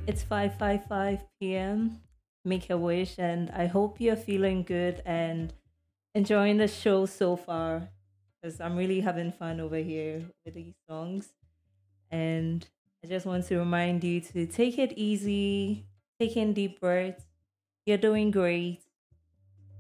It's 5:55 p.m. Make a wish, and I hope you're feeling good and enjoying the show so far. Because I'm really having fun over here with these songs. And I just want to remind you to take it easy, take in deep breaths. You're doing great.